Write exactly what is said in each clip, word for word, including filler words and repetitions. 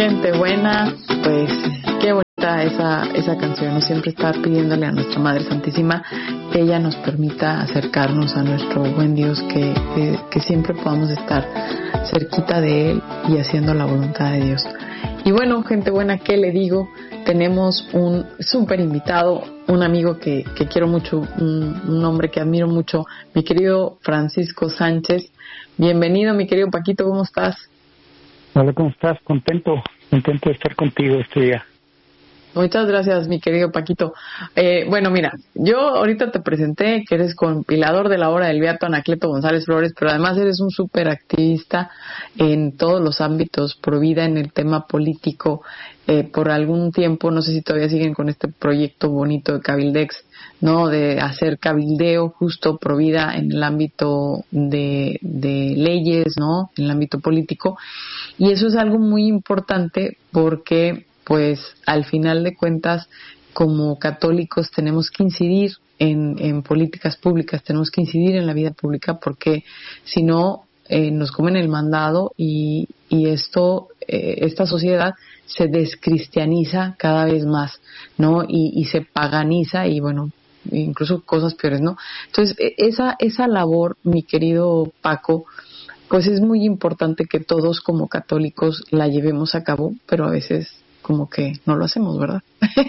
gente buena, pues qué bonita esa, esa canción, ¿no? Siempre está pidiéndole a nuestra Madre Santísima que ella nos permita acercarnos a nuestro buen Dios, que, que, que siempre podamos estar cerquita de Él y haciendo la voluntad de Dios. Y bueno, gente buena, ¿qué le digo? Tenemos un súper invitado, un amigo que, que quiero mucho, un, un hombre que admiro mucho, mi querido Francisco Sánchez. Bienvenido, mi querido Paquito, ¿cómo estás? Hola, ¿cómo estás? Contento, contento de estar contigo este día. Muchas gracias, mi querido Paquito. Eh, bueno, mira, yo ahorita te presenté que eres compilador de la obra del Beato Anacleto González Flores, pero además eres un súper activista en todos los ámbitos, pro vida en el tema político. Eh, por algún tiempo, no sé si todavía siguen con este proyecto bonito de Cabildex, ¿no? De hacer cabildeo justo pro vida en el ámbito de, de leyes, ¿no? En el ámbito político. Y eso es algo muy importante porque pues al final de cuentas, como católicos tenemos que incidir en, en políticas públicas, tenemos que incidir en la vida pública, porque si no eh, nos comen el mandado y, y esto, eh, esta sociedad se descristianiza cada vez más, ¿no? Y, y se paganiza y bueno, incluso cosas peores, ¿no? Entonces, esa, esa labor, mi querido Paco, pues es muy importante que todos como católicos la llevemos a cabo, pero a veces como que no lo hacemos, ¿verdad?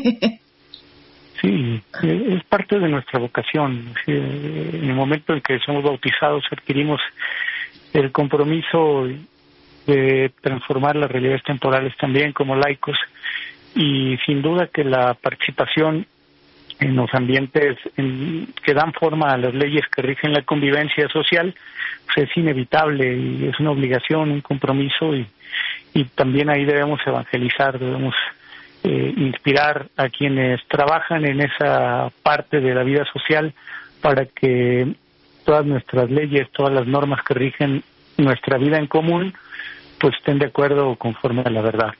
Sí, es parte de nuestra vocación. En el momento en que somos bautizados adquirimos el compromiso de transformar las realidades temporales también como laicos, y sin duda que la participación en los ambientes en, que dan forma a las leyes que rigen la convivencia social pues es inevitable y es una obligación, un compromiso, y y también ahí debemos evangelizar, debemos eh, inspirar a quienes trabajan en esa parte de la vida social para que todas nuestras leyes, todas las normas que rigen nuestra vida en común, pues estén de acuerdo conforme a la verdad.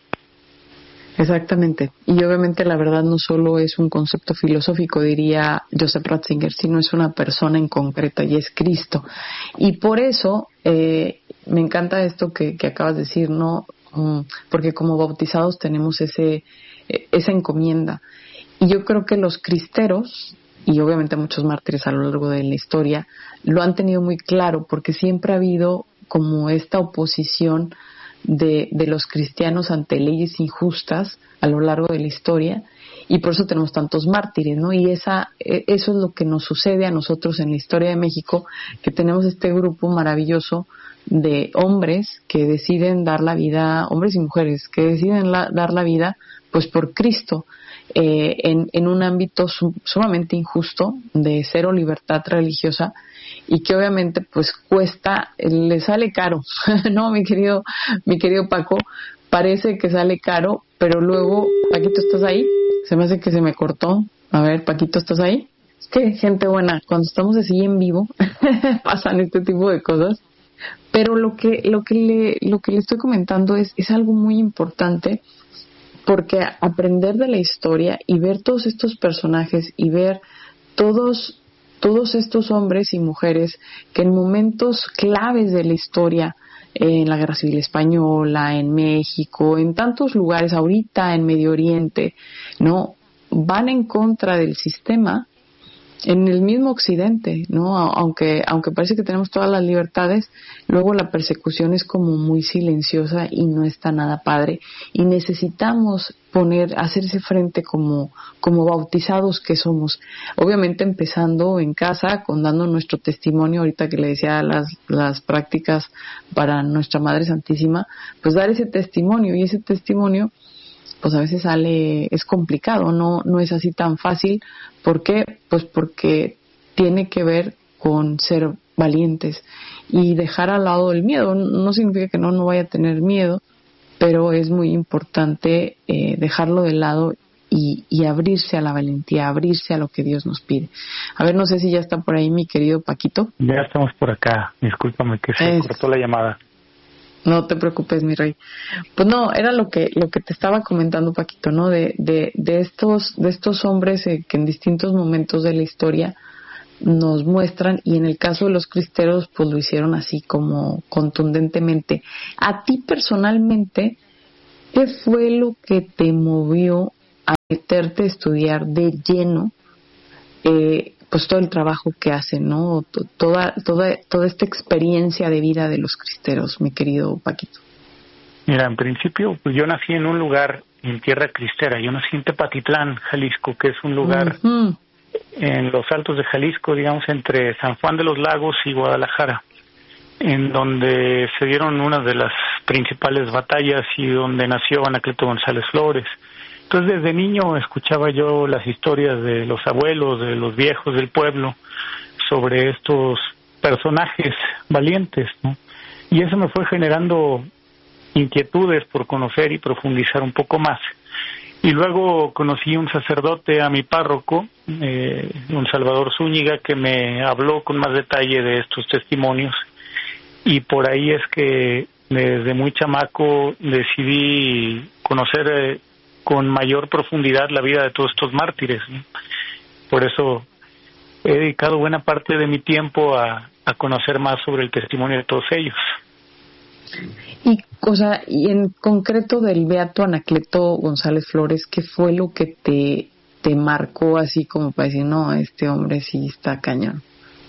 Exactamente. Y obviamente la verdad no solo es un concepto filosófico, diría Joseph Ratzinger, sino es una persona en concreto y es Cristo. Y por eso eh, me encanta esto que, que acabas de decir, ¿no? Porque como bautizados tenemos ese esa encomienda. Y yo creo que los cristeros, y obviamente muchos mártires a lo largo de la historia, lo han tenido muy claro, porque siempre ha habido como esta oposición de, de los cristianos ante leyes injustas a lo largo de la historia, y por eso tenemos tantos mártires, ¿no? Y esa eso es lo que nos sucede a nosotros en la historia de México, que tenemos este grupo maravilloso de hombres que deciden dar la vida, hombres y mujeres que deciden la, dar la vida pues por Cristo, eh, en, en un ámbito sum, sumamente injusto de cero libertad religiosa, y que obviamente pues cuesta, le sale caro, ¿no, mi querido, mi querido Paco? Parece que sale caro, pero luego, Paquito, ¿estás ahí? Se me hace que se me cortó. A ver, Paquito, ¿estás ahí? Es que, gente buena, cuando estamos así en vivo pasan este tipo de cosas. Pero lo que lo que le lo que le estoy comentando es es algo muy importante, porque aprender de la historia y ver todos estos personajes y ver todos todos estos hombres y mujeres que en momentos claves de la historia, en la Guerra Civil Española, en México, en tantos lugares, ahorita en Medio Oriente, no van en contra del sistema. En el mismo Occidente, ¿no? Aunque aunque parece que tenemos todas las libertades, luego la persecución es como muy silenciosa y no está nada padre. Y necesitamos poner, hacerse frente como como bautizados que somos. Obviamente empezando en casa, con dando nuestro testimonio, ahorita que le decía las las prácticas para nuestra Madre Santísima, pues dar ese testimonio, y ese testimonio pues a veces sale, es complicado, no no es así tan fácil. ¿Por qué? Pues porque tiene que ver con ser valientes y dejar al lado el miedo. No significa que no no vaya a tener miedo, pero es muy importante eh, dejarlo de lado y, y abrirse a la valentía, abrirse a lo que Dios nos pide. A ver, no sé si ya está por ahí mi querido Paquito. Ya estamos por acá, discúlpame que se es... cortó la llamada. No te preocupes, mi rey. Pues no, era lo que lo que te estaba comentando, Paquito, ¿no? De de de estos de estos hombres eh, que en distintos momentos de la historia nos muestran, y en el caso de los cristeros pues lo hicieron así como contundentemente. A ti personalmente, ¿Qué fue lo que te movió a meterte a estudiar de lleno eh, pues todo el trabajo que hacen, ¿no? Toda, toda, toda esta experiencia de vida de los cristeros, mi querido Paquito. Mira, en principio, pues yo nací en un lugar en tierra cristera. Yo nací en Tepatitlán, Jalisco, que es un lugar uh-huh. en los altos de Jalisco, digamos, entre San Juan de los Lagos y Guadalajara, en donde se dieron una de las principales batallas y donde nació Anacleto González Flores. Entonces, desde niño escuchaba yo las historias de los abuelos, de los viejos del pueblo, sobre estos personajes valientes, ¿no? Y eso me fue generando inquietudes por conocer y profundizar un poco más. Y luego conocí un sacerdote, a mi párroco, eh, don Salvador Zúñiga, que me habló con más detalle de estos testimonios. Y por ahí es que desde muy chamaco decidí conocer eh, con mayor profundidad la vida de todos estos mártires, ¿no? Por eso he dedicado buena parte de mi tiempo a, a conocer más sobre el testimonio de todos ellos. Y, o sea, y en concreto del beato Anacleto González Flores, ¿qué fue lo que te, te marcó así como para decir, no, este hombre sí está cañón?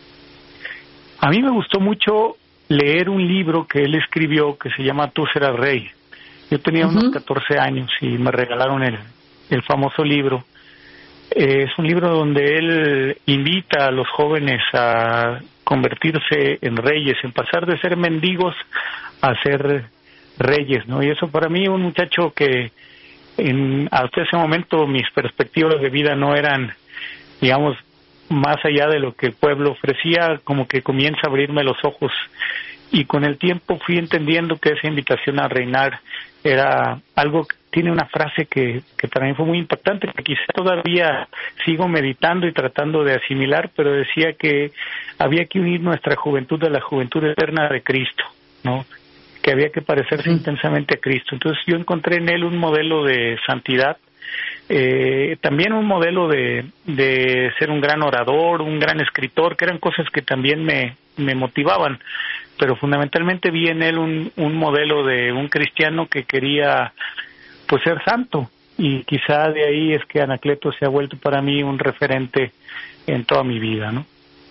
A mí me gustó mucho leer un libro que él escribió que se llama Tú serás rey. Yo tenía uh-huh. unos catorce años y me regalaron el, el famoso libro. Eh, es un libro donde él invita a los jóvenes a convertirse en reyes, en pasar de ser mendigos a ser reyes, ¿no? Y eso para mí, un muchacho que en, hasta ese momento mis perspectivas de vida no eran, digamos, más allá de lo que el pueblo ofrecía, como que comienza a abrirme los ojos. Y con el tiempo fui entendiendo que esa invitación a reinar era algo, tiene una frase que, que para mí fue muy impactante, que quizá todavía sigo meditando y tratando de asimilar, pero decía que había que unir nuestra juventud a la juventud eterna de Cristo, ¿no? Que había que parecerse uh-huh. intensamente a Cristo. Entonces yo encontré en él un modelo de santidad, eh, también un modelo de, de ser un gran orador, un gran escritor, que eran cosas que también me, me motivaban, pero fundamentalmente vi en él un, un modelo de un cristiano que quería pues ser santo, y quizá de ahí es que Anacleto se ha vuelto para mí un referente en toda mi vida, ¿no?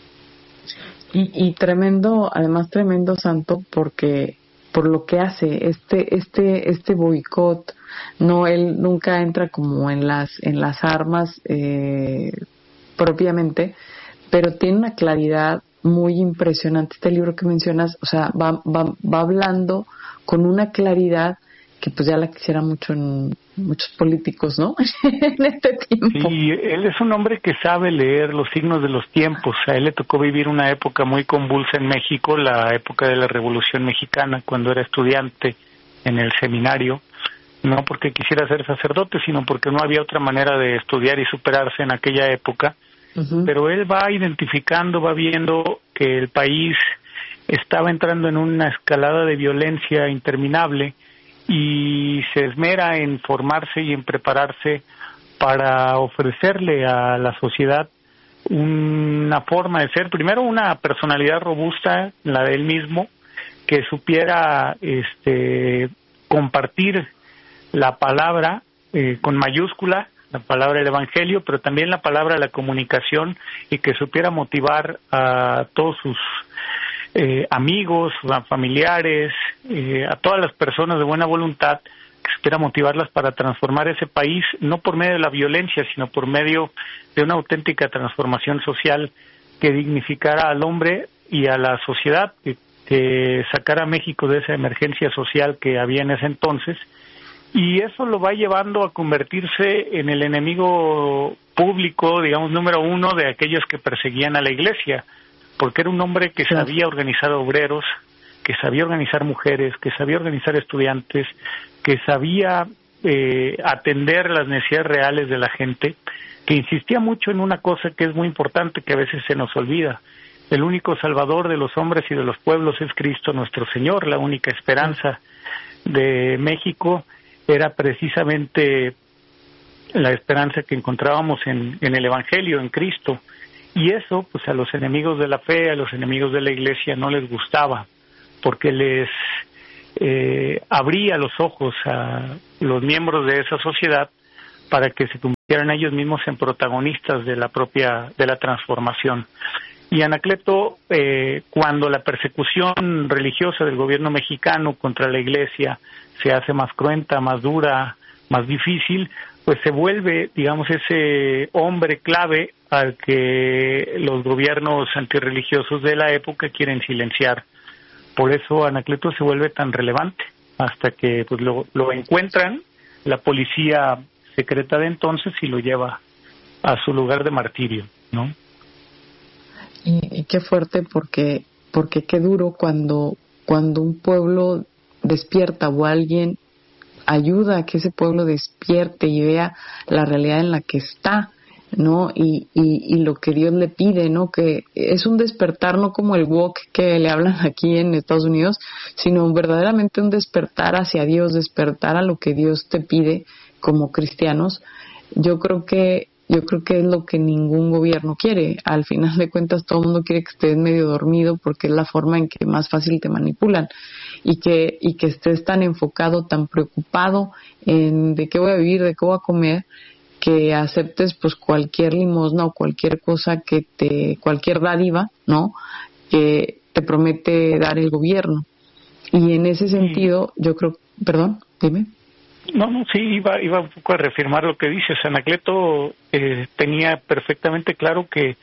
Y, y tremendo, además tremendo santo, porque por lo que hace este este este boicot, no, él nunca entra como en las en las armas eh, propiamente, pero tiene una claridad muy impresionante. Este libro que mencionas, o sea, va va va hablando con una claridad que pues ya la quisiera mucho en muchos políticos, ¿no? En este tiempo. Sí, él es un hombre que sabe leer los signos de los tiempos. A él le tocó vivir una época muy convulsa en México, la época de la Revolución Mexicana, cuando era estudiante en el seminario, no porque quisiera ser sacerdote, sino porque no había otra manera de estudiar y superarse en aquella época. Uh-huh. Pero él va identificando, va viendo que el país estaba entrando en una escalada de violencia interminable, y se esmera en formarse y en prepararse para ofrecerle a la sociedad una forma de ser, primero una personalidad robusta, la de él mismo, que supiera este compartir la palabra eh, con mayúscula, la palabra del Evangelio, pero también la palabra de la comunicación, y que supiera motivar a todos sus Eh, amigos, a familiares, eh, a todas las personas de buena voluntad, que espera motivarlas para transformar ese país, no por medio de la violencia, sino por medio de una auténtica transformación social que dignificara al hombre y a la sociedad, que, que sacara a México de esa emergencia social que había en ese entonces, y eso lo va llevando a convertirse en el enemigo público, digamos, número uno de aquellos que perseguían a la Iglesia, porque era un hombre que sabía organizar obreros, que sabía organizar mujeres, que sabía organizar estudiantes, que sabía eh, atender las necesidades reales de la gente, que insistía mucho en una cosa que es muy importante, que a veces se nos olvida. El único salvador de los hombres y de los pueblos es Cristo nuestro Señor. La única esperanza de México era precisamente la esperanza que encontrábamos en, en el Evangelio, en Cristo. Y eso, pues a los enemigos de la fe, a los enemigos de la Iglesia no les gustaba, porque les eh, abría los ojos a los miembros de esa sociedad para que se convirtieran ellos mismos en protagonistas de la propia, de la transformación. Y Anacleto, eh, cuando la persecución religiosa del gobierno mexicano contra la Iglesia se hace más cruenta, más dura, más difícil, pues se vuelve, digamos, ese hombre clave al que los gobiernos antirreligiosos de la época quieren silenciar. Por eso Anacleto se vuelve tan relevante, hasta que pues lo, lo encuentran la policía secreta de entonces y lo lleva a su lugar de martirio, ¿no? Y, y qué fuerte, porque porque qué duro cuando cuando un pueblo despierta o alguien ayuda a que ese pueblo despierte y vea la realidad en la que está, ¿no? Y, y, y lo que Dios le pide, ¿no? Que es un despertar, no como el walk que le hablan aquí en Estados Unidos, sino verdaderamente un despertar hacia Dios, despertar a lo que Dios te pide como cristianos. Yo creo que Yo creo que es lo que ningún gobierno quiere. Al final de cuentas, todo el mundo quiere que estés medio dormido porque es la forma en que más fácil te manipulan. Y que, y que estés tan enfocado, tan preocupado en de qué voy a vivir, de qué voy a comer, que aceptes pues cualquier limosna o cualquier cosa que te, cualquier dádiva, ¿no? Que te promete dar el gobierno. Y en ese sentido, yo creo, perdón, dime. No, no, sí, iba, iba un poco a reafirmar lo que dices. Anacleto eh, tenía perfectamente claro que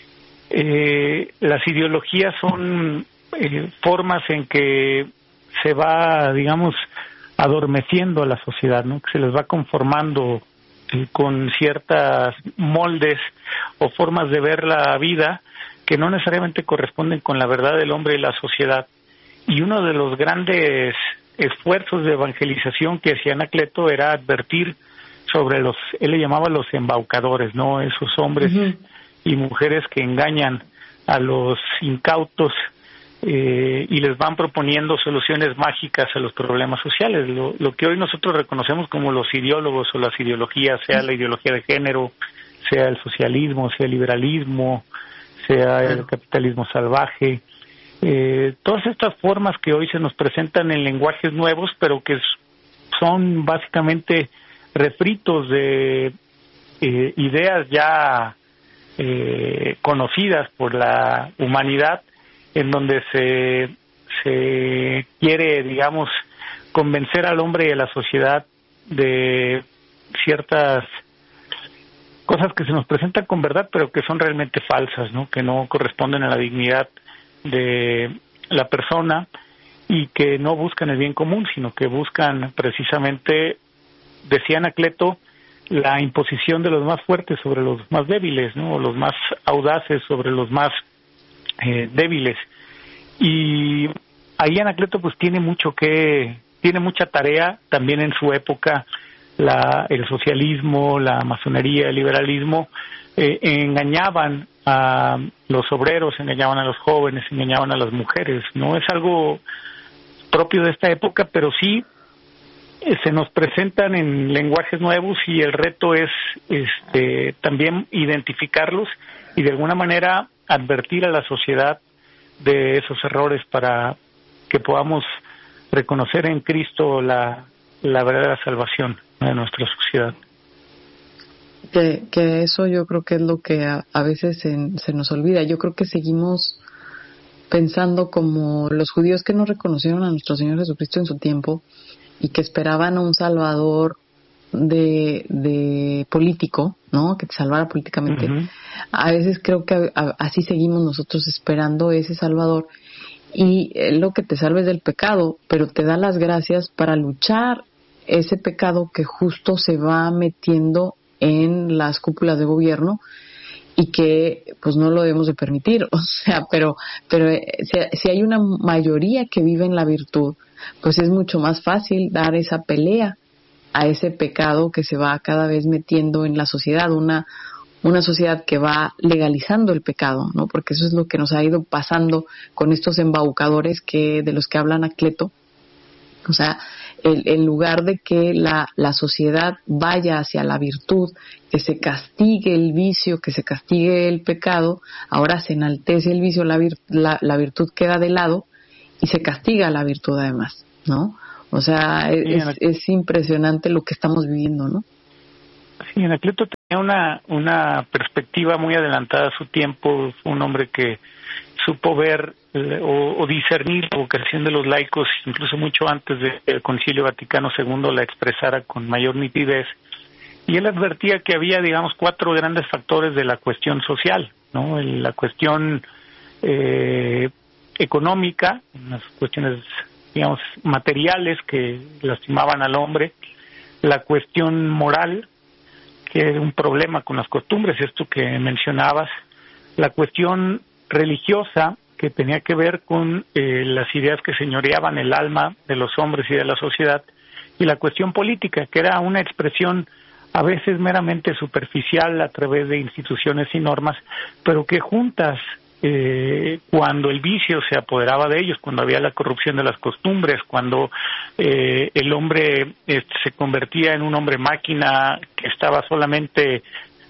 eh, las ideologías son eh, formas en que se va, digamos, adormeciendo a la sociedad, ¿no? Que se les va conformando eh, con ciertas moldes o formas de ver la vida que no necesariamente corresponden con la verdad del hombre y la sociedad. Y uno de los grandes esfuerzos de evangelización que hacía Anacleto era advertir sobre los, él le llamaba los embaucadores, ¿no? Esos hombres uh-huh. y mujeres que engañan a los incautos eh, y les van proponiendo soluciones mágicas a los problemas sociales, lo, lo que hoy nosotros reconocemos como los ideólogos o las ideologías, sea uh-huh. la ideología de género, sea el socialismo, sea el liberalismo, sea uh-huh. el capitalismo salvaje. Eh, todas estas formas que hoy se nos presentan en lenguajes nuevos, pero que son básicamente refritos de eh, ideas ya eh, conocidas por la humanidad, en donde se, se quiere, digamos, convencer al hombre y a la sociedad de ciertas cosas que se nos presentan con verdad, pero que son realmente falsas, ¿no? Que no corresponden a la dignidad de la persona y que no buscan el bien común, sino que buscan precisamente, decía Anacleto, la imposición de los más fuertes sobre los más débiles, ¿no? O los más audaces sobre los más eh, débiles. Y ahí Anacleto pues tiene mucho que, tiene mucha tarea. También en su época la, el socialismo, la masonería, el liberalismo eh, engañaban a los obreros, engañaban a los jóvenes, engañaban a las mujeres. No es algo propio de esta época, pero sí eh, se nos presentan en lenguajes nuevos y el reto es este también identificarlos y de alguna manera advertir a la sociedad de esos errores para que podamos reconocer en Cristo la, la verdadera salvación de nuestra sociedad. Que, que eso yo creo que es lo que a, a veces se, se nos olvida. Yo creo que seguimos pensando como los judíos que no reconocieron a nuestro Señor Jesucristo en su tiempo y que esperaban a un Salvador de, de político, ¿no? Que te salvara políticamente. Uh-huh. A veces creo que a, a, así seguimos nosotros esperando ese Salvador y lo que te salves del pecado, pero te da las gracias para luchar ese pecado que justo se va metiendo en las cúpulas de gobierno y que pues no lo debemos de permitir, o sea, pero pero si, si hay una mayoría que vive en la virtud, pues es mucho más fácil dar esa pelea a ese pecado que se va cada vez metiendo en la sociedad, una una sociedad que va legalizando el pecado, ¿no? Porque eso es lo que nos ha ido pasando con estos embaucadores que de los que habla Anacleto. O sea, el, en lugar de que la, la sociedad vaya hacia la virtud, que se castigue el vicio, que se castigue el pecado, ahora se enaltece el vicio, la, vir, la, la virtud queda de lado y se castiga la virtud además. ¿no? O sea, es, sí, Anacleto, es impresionante lo que estamos viviendo, ¿no? Sí, Anacleto tenía una, una perspectiva muy adelantada a su tiempo, fue un hombre que supo ver eh, o, o discernir la vocación de los laicos, incluso mucho antes del Concilio Vaticano segundo la expresara con mayor nitidez, y él advertía que había, digamos, cuatro grandes factores de la cuestión social, ¿no? La cuestión eh, económica, las cuestiones, digamos, materiales que lastimaban al hombre, la cuestión moral, que era un problema con las costumbres, esto que mencionabas, la cuestión religiosa, que tenía que ver con eh, las ideas que señoreaban el alma de los hombres y de la sociedad, y la cuestión política, que era una expresión a veces meramente superficial a través de instituciones y normas, pero que juntas, eh, cuando el vicio se apoderaba de ellos, cuando había la corrupción de las costumbres, cuando eh, el hombre eh, se convertía en un hombre máquina que estaba solamente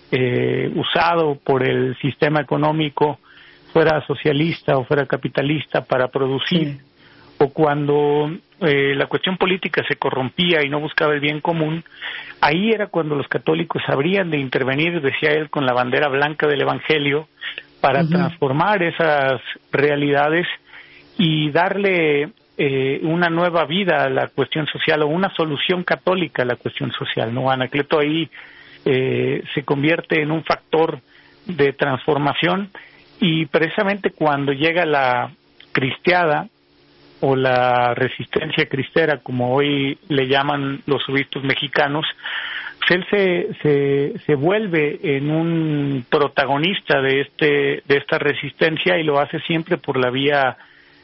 eh, usado por el sistema económico, fuera socialista o fuera capitalista, para producir, sí. O cuando eh, la cuestión política se corrompía y no buscaba el bien común, ahí era cuando los católicos habrían de intervenir, decía él, con la bandera blanca del Evangelio, para uh-huh. transformar esas realidades y darle eh, una nueva vida a la cuestión social, o una solución católica a la cuestión social, ¿no? Anacleto ahí eh, se convierte en un factor de transformación, y precisamente cuando llega la cristiada, o la resistencia cristera, como hoy le llaman los obispos mexicanos, él se, se, se vuelve en un protagonista de este de esta resistencia, y lo hace siempre por la vía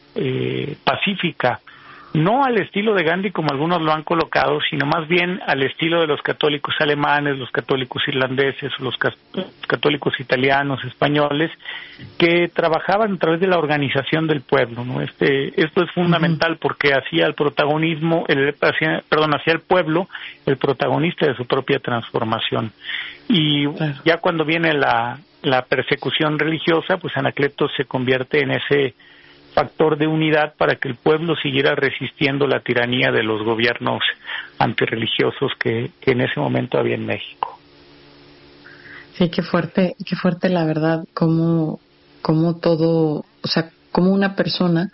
eh, pacífica, no al estilo de Gandhi como algunos lo han colocado, sino más bien al estilo de los católicos alemanes, los católicos irlandeses, los católicos italianos, españoles, que trabajaban a través de la organización del pueblo, ¿no? Este, esto es fundamental uh-huh. porque hacía el protagonismo, el, hacía, perdón, hacía el pueblo el protagonista de su propia transformación. Y claro. ya cuando viene la, la persecución religiosa, pues Anacleto se convierte en ese factor de unidad para que el pueblo siguiera resistiendo la tiranía de los gobiernos antirreligiosos que, que en ese momento había en México. Sí, qué fuerte, qué fuerte la verdad, como, como todo, o sea, como una persona,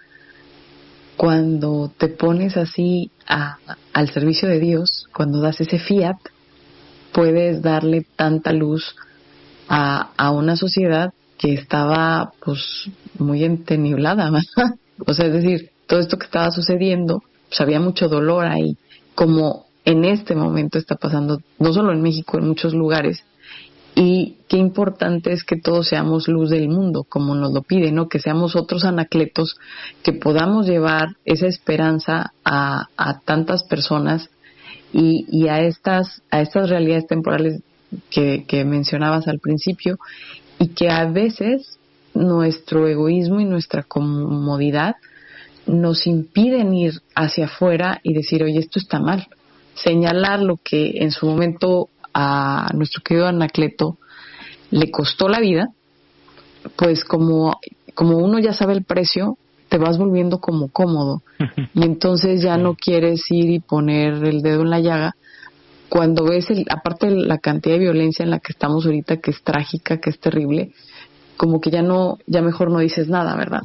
cuando te pones así a, al servicio de Dios, cuando das ese fiat, puedes darle tanta luz a, a una sociedad que estaba pues muy enteniblada, ¿verdad? O sea, es decir, todo esto que estaba sucediendo, pues había mucho dolor ahí, como en este momento está pasando, no solo en México, en muchos lugares. Y qué importante es que todos seamos luz del mundo, como nos lo pide, ¿no? Que seamos otros Anacletos, que podamos llevar esa esperanza a, a tantas personas y, y a estas a estas realidades temporales que, que mencionabas al principio, y que a veces nuestro egoísmo y nuestra comodidad nos impiden ir hacia afuera y decir, oye, esto está mal. Señalar lo que en su momento a nuestro querido Anacleto le costó la vida, pues como, como uno ya sabe el precio, te vas volviendo como cómodo. Y entonces ya no quieres ir y poner el dedo en la llaga, cuando ves, el, aparte de la cantidad de violencia en la que estamos ahorita, que es trágica, que es terrible, como que ya no, ya mejor no dices nada, ¿verdad?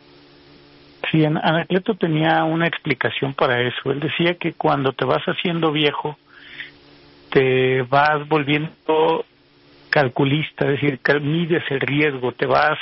Sí, Anacleto tenía una explicación para eso. Él decía que cuando te vas haciendo viejo, te vas volviendo calculista, es decir, mides el riesgo, te vas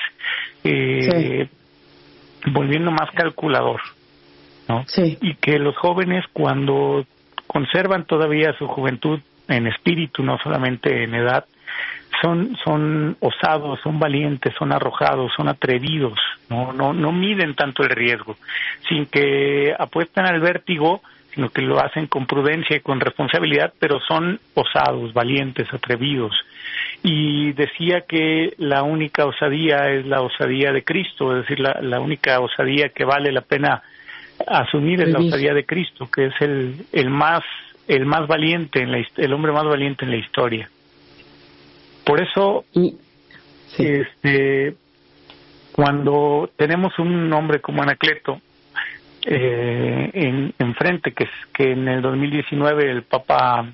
eh, sí. volviendo más calculador, ¿no? Sí. Y que los jóvenes, cuando conservan todavía su juventud en espíritu, no solamente en edad, son son osados, son valientes, son arrojados, son atrevidos, no no no miden tanto el riesgo, sin que apuesten al vértigo, sino que lo hacen con prudencia y con responsabilidad, pero son osados, valientes, atrevidos. Y decía que la única osadía es la osadía de Cristo, es decir, la, la única osadía que vale la pena asumir es la osadía de Cristo, que es el el más el más valiente en la el hombre más valiente en la historia. Por eso y, sí. este cuando tenemos un hombre como Anacleto, eh, en, enfrente, que, que en el dos mil diecinueve el Papa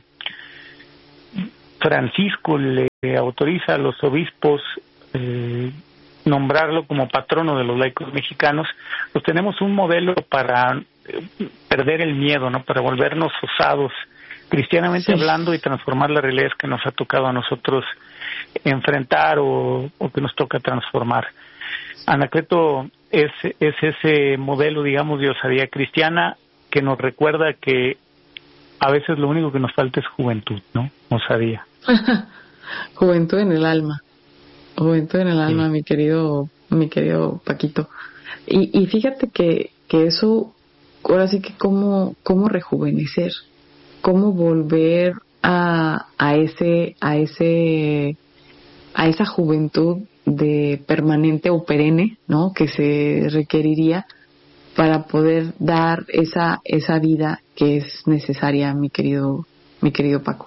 Francisco le autoriza a los obispos eh, nombrarlo como patrono de los laicos mexicanos, pues tenemos un modelo para perder el miedo, ¿no? Para volvernos osados, cristianamente sí. hablando, y transformar las realidades que nos ha tocado a nosotros enfrentar o, o que nos toca transformar. Anacleto es, es ese modelo, digamos, de osadía cristiana que nos recuerda que a veces lo único que nos falta es juventud, ¿no? Osadía. Juventud en el alma. Juventud en el alma, sí. mi querido mi querido Paquito. Y, y fíjate que, que eso, ahora sí que cómo, cómo rejuvenecer, cómo volver a, a ese, a ese, a esa juventud de permanente o perenne, ¿no? Que se requeriría para poder dar esa, esa vida que es necesaria, mi querido, mi querido Paco.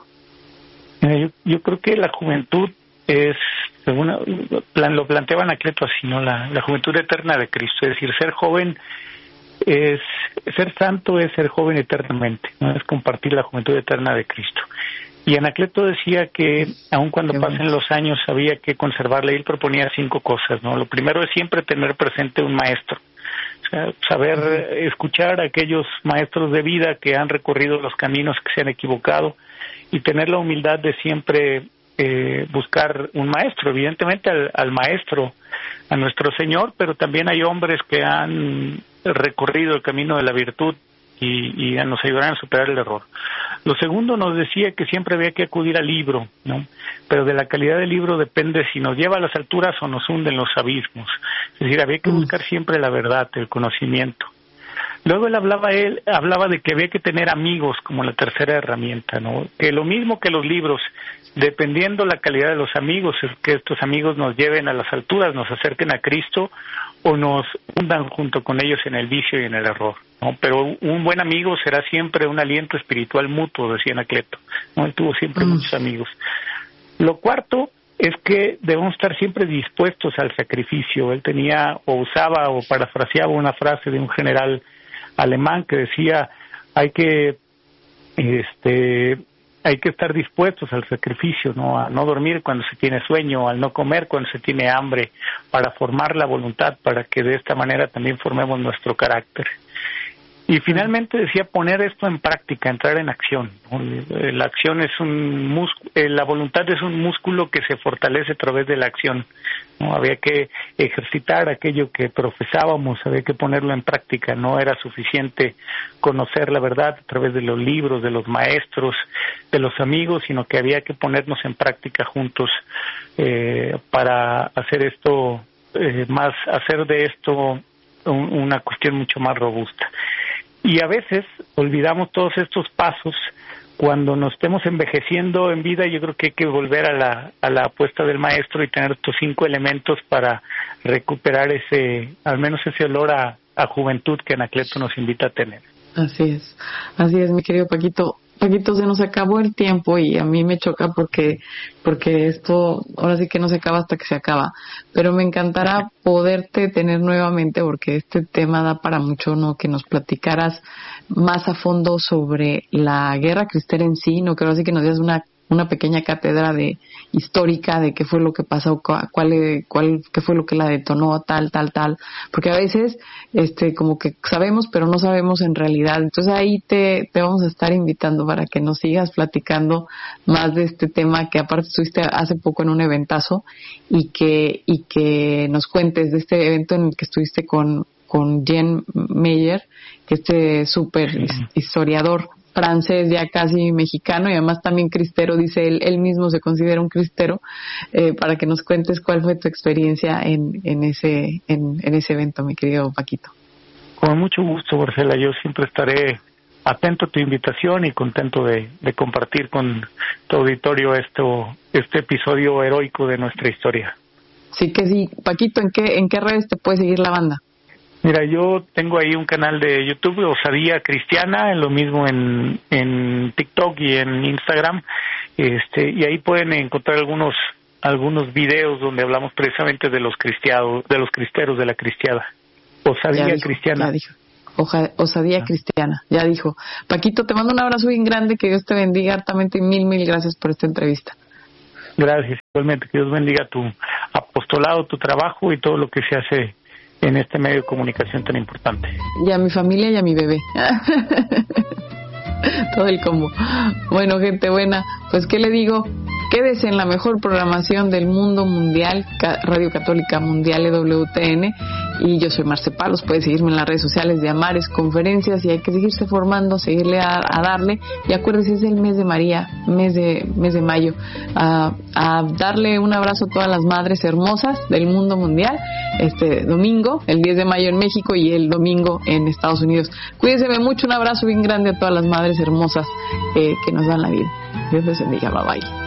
Yo, yo creo que la juventud es, según lo planteaba Anacleto así, ¿no? La, la juventud eterna de Cristo, es decir, ser joven es, ser santo es ser joven eternamente, ¿no? Es compartir la juventud eterna de Cristo. Y Anacleto decía que aun cuando Qué pasen bueno. los años había que conservarla, y él proponía cinco cosas, ¿no? Lo primero es siempre tener presente un maestro, o sea, saber escuchar a aquellos maestros de vida que han recorrido los caminos que se han equivocado, y tener la humildad de siempre eh, buscar un maestro, evidentemente al, al maestro, a nuestro Señor, pero también hay hombres que han recorrido el camino de la virtud y, y nos ayudarán a superar el error. Lo segundo, nos decía que siempre había que acudir al libro, ¿no? Pero de la calidad del libro depende si nos lleva a las alturas o nos hunde en los abismos. Es decir, había que buscar siempre la verdad, el conocimiento. Luego él hablaba él hablaba de que había que tener amigos como la tercera herramienta, ¿no? Que lo mismo que los libros, dependiendo la calidad de los amigos, es que estos amigos nos lleven a las alturas, nos acerquen a Cristo o nos hundan junto con ellos en el vicio y en el error, ¿no? Pero un buen amigo será siempre un aliento espiritual mutuo, decía Anacleto, ¿no? Él tuvo siempre mm. muchos amigos. Lo cuarto es que debemos estar siempre dispuestos al sacrificio. Él tenía o usaba o parafraseaba una frase de un general alemán que decía, hay que este hay que estar dispuestos al sacrificio, no a no dormir cuando se tiene sueño, al no comer cuando se tiene hambre, para formar la voluntad, para que de esta manera también formemos nuestro carácter. Y finalmente decía poner esto en práctica, entrar en acción, ¿no? La acción es un músculo, la voluntad es un músculo que se fortalece a través de la acción, ¿no? Había que ejercitar aquello que profesábamos, había que ponerlo en práctica. No era suficiente conocer la verdad a través de los libros, de los maestros, de los amigos, sino que había que ponernos en práctica juntos eh, para hacer esto eh, más, hacer de esto un, una cuestión mucho más robusta. Y a veces olvidamos todos estos pasos. Cuando nos estemos envejeciendo en vida, yo creo que hay que volver a la a la apuesta del maestro y tener estos cinco elementos para recuperar ese, al menos ese olor a, a juventud que Anacleto nos invita a tener. Así es, así es, mi querido Paquito. Paquito, se nos acabó el tiempo y a mí me choca porque porque esto ahora sí que no se acaba hasta que se acaba, pero me encantará poderte tener nuevamente porque este tema da para mucho, ¿no? Que nos platicaras más a fondo sobre la guerra cristera en sí, no creo así que nos dieras una una pequeña cátedra de histórica de qué fue lo que pasó, cuál cuál qué fue lo que la detonó, tal tal tal, porque a veces este como que sabemos pero no sabemos en realidad. Entonces ahí te te vamos a estar invitando para que nos sigas platicando más de este tema, que aparte estuviste hace poco en un eventazo, y que y que nos cuentes de este evento en el que estuviste con con Jean Meyer, que este súper historiador francés, ya casi mexicano, y además también cristero, dice él, él mismo se considera un cristero, eh, para que nos cuentes cuál fue tu experiencia en, en ese en, en ese evento, mi querido Paquito. Con mucho gusto, Marcela, yo siempre estaré atento a tu invitación y contento de, de compartir con tu auditorio esto, este episodio heroico de nuestra historia. Sí que sí. Paquito, ¿en qué, en qué redes te puede seguir la banda? Mira, yo tengo ahí un canal de YouTube, Osadía Cristiana, lo mismo en, en TikTok y en Instagram, este, y ahí pueden encontrar algunos algunos videos donde hablamos precisamente de los cristianos, de los cristeros de la cristiada. Osadía ya dijo, Cristiana. Ya dijo. Oja, osadía cristiana, ya dijo. Paquito, te mando un abrazo bien grande, que Dios te bendiga hartamente y mil, mil gracias por esta entrevista. Gracias, igualmente, que Dios bendiga tu apostolado, tu trabajo y todo lo que se hace en este medio de comunicación tan importante. Y a mi familia y a mi bebé. Todo el combo. Bueno, gente buena, pues ¿qué le digo? Quédese en la mejor programación del mundo mundial, Radio Católica Mundial E W T N, y yo soy Marce Palos. Puede seguirme en las redes sociales de Amares Conferencias, y hay que seguirse formando, seguirle a, a darle, y acuérdese, es el mes de María, mes de mes de mayo, a, a darle un abrazo a todas las madres hermosas del mundo mundial, este domingo, el diez de mayo en México y el domingo en Estados Unidos. Cuídense mucho, un abrazo bien grande a todas las madres hermosas eh, que nos dan la vida. Dios les bendiga, bye bye.